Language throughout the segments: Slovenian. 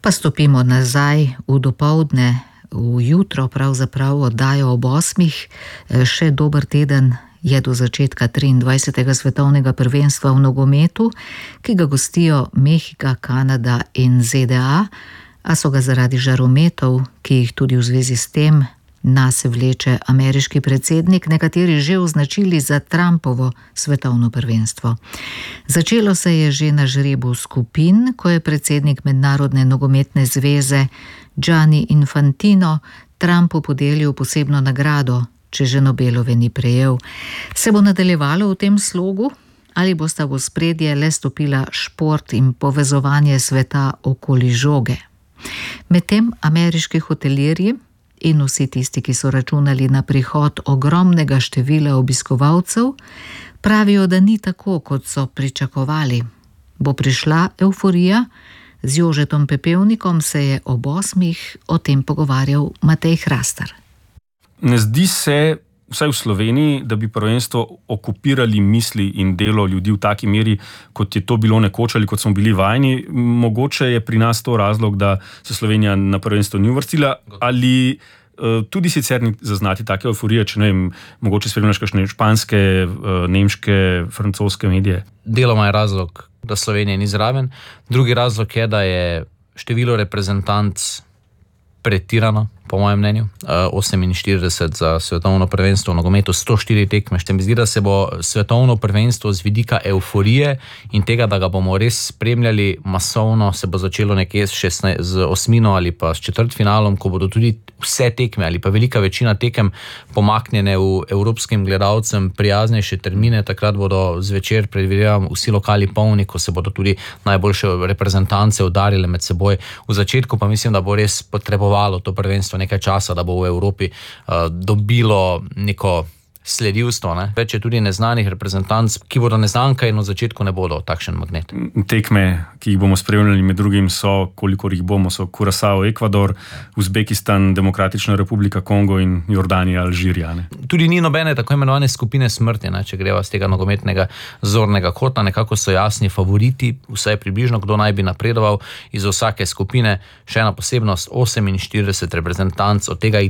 Pa stopimo nazaj v dopoldne, v jutro, pravzaprav oddajo ob 8. Še dober teden je do začetka 23. svetovnega prvenstva v nogometu, ki ga gostijo Mehika, Kanada in ZDA, a so ga zaradi žarometov, ki jih tudi v zvezi s tem nase vleče ameriški predsednik, nekateri že označili za Trumpovo svetovno prvenstvo. Začelo se je že na žrebu skupin, ko je predsednik Mednarodne nogometne zveze Gianni Infantino Trumpu podelil posebno nagrado, če že Nobelove ni prejel. Se bo nadaljevalo v tem slogu ali bosta v ospredje le stopila šport in povezovanje sveta okoli žoge? Medtem ameriški hotelirji in vsi tisti, ki so računali na prihod ogromnega števila obiskovalcev, pravijo, da ni tako, kot so pričakovali. Bo prišla evforija? Z Jožetom Pepevnikom se je ob 8. o tem pogovarjal Matej Hrastar. Ne zdi se, vsaj v Sloveniji, da bi prvenstvo okupirali misli in delo ljudi v taki meri, kot je to bilo nekoč ali kot smo bili vajeni. Mogoče je pri nas to razlog, da se Slovenija na prvenstvo ni uvrstila, ali tudi sicer ni zaznati take euforije, če ne vem, mogoče spremljaš kakšne španske, nemške, francoske medije. Deloma je razlog, da Slovenija ni zraven. Drugi razlog je, da je število reprezentanc pretirano, po mojem mnenju. 48 za svetovno prvenstvo v nogometu, 104 tekme. Šte mi zdi, da se bo svetovno prvenstvo z vidika euforije in tega, da ga bomo res spremljali masovno, se bo začelo nekje z osmino ali pa s četrtfinalom, ko bodo tudi vse tekme ali pa velika večina tekem pomaknjene v evropskim gledalcem prijaznejše termine. Takrat bodo zvečer, predvidevam, vsi lokali polni, ko se bodo tudi najboljše reprezentance udarile med seboj. V začetku pa mislim, da bo res potrebovalo to prvenstvo nekaj časa, da bo v Evropi dobilo neko sledilstvo. Več je tudi neznanih reprezentanc, ki bodo neznanka in v začetku ne bodo takšen magnet. Tekme, ki jih bomo spremljali med drugim so, kolikor jih bomo, so Kurasao, Ekvador, Uzbekistan, Demokratična republika Kongo in Jordanija, Alžirija. Tudi ni nobene tako imenovane skupine smrti, če greva z tega nogometnega zornega kota. Nekako so jasni favoriti, vsaj približno, kdo naj bi napredoval iz vsake skupine. Še ena posebnost, 48 reprezentanc, od tega jih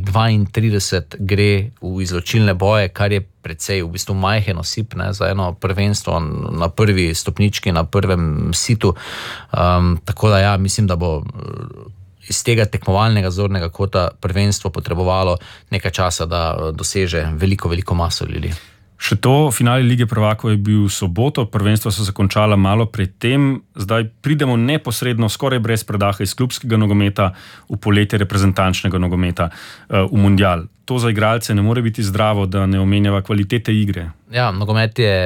32 gre v izločilne boje, kar je precej v bistvu majhen osip za eno prvenstvo na prvi stopnički, na prvem situ. Tako da ja, mislim, da bo iz tega tekmovalnega zornega kota prvenstvo potrebovalo nekaj časa, da doseže veliko maso ljudi. Še to, finale Lige prvakov je bil v soboto, prvenstva so se končala malo pred tem, zdaj pridemo neposredno, skoraj brez predaha iz klubskega nogometa v poletje reprezentančnega nogometa v mundial. To za igralce ne more biti zdravo, da ne omenjava kvalitete igre. Ja, nogomet je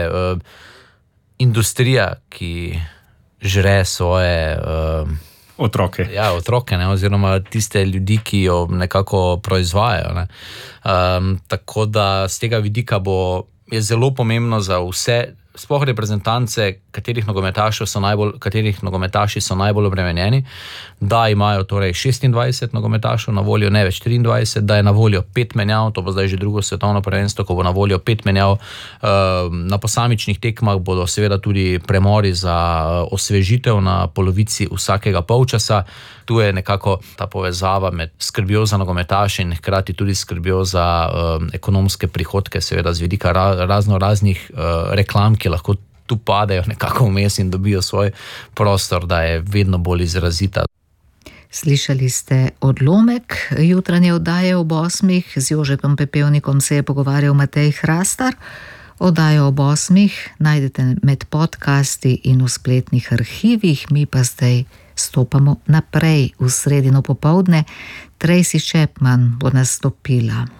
industrija, ki žre svoje otroke. Ja, otroke, oziroma tiste ljudi, ki jo nekako proizvajajo. Tako da z tega vidika je zelo pomembno za vse, sploh reprezentance, katerih nogometaši so najbolj obremenjeni, da imajo torej 26 nogometašov na voljo, ne več 23, da je na voljo 5 menjav, to bo zdaj že drugo svetovno prvenstvo, ko bo na voljo 5 menjav. Na posamičnih tekmah bodo seveda tudi premori za osvežitev na polovici vsakega polčasa. Tu je nekako ta povezava med skrbjo za nogometaše in hkrati tudi skrbjo za ekonomske prihodke, seveda z vidika raznih reklam, ki lahko tu padejo nekako vmes in dobijo svoj prostor, da je vedno bolj izrazita. Slišali ste odlomek jutranje oddaje ob 8. Z Jožetom Pepevnikom se je pogovarjal Matej Hrastar. Oddajo ob 8. najdete med podcasti in v spletnih arhivih, mi pa zdaj stopamo naprej v sredino popoldne. Tracy Chapman bo nastopila.